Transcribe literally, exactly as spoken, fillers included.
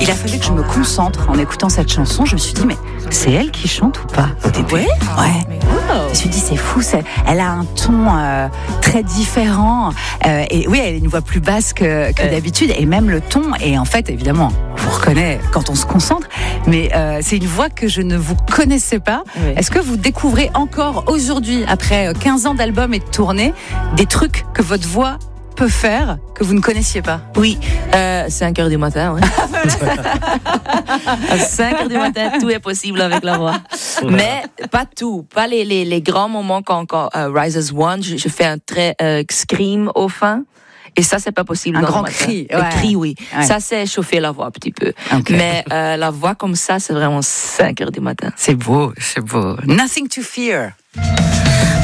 il a fallu que je me concentre en écoutant cette chanson. Je me suis dit, mais c'est elle qui chante ou pas au début? Ouais. Ouais. Oh. Je me suis dit, c'est fou, c'est... elle a un ton euh, très différent. Euh, et oui, elle a une voix plus basse que, que Ouais. d'habitude, et même le ton. Et en fait, évidemment, on vous reconnaît quand on se concentre, mais euh, c'est une voix que je ne vous connaissais pas. Oui. Est-ce que vous découvrez encore aujourd'hui, après quinze ans d'albums et de tournées, des trucs que votre voix peut faire que vous ne connaissiez pas? Oui, euh, cinq heures du matin, ouais. À cinq heures du matin, tout est possible avec la voix. Mais pas tout, pas les, les, les grands moments quand, quand uh, Rise as One, je, je fais un très euh, scream au fin. Et ça, c'est pas possible. Un dans grand le matin. cri, Un ouais. cri, oui. Ouais. Ça, c'est chauffer la voix un petit peu. Okay. Mais euh, la voix comme ça, c'est vraiment cinq heures du matin. C'est beau, c'est beau. Nothing to fear.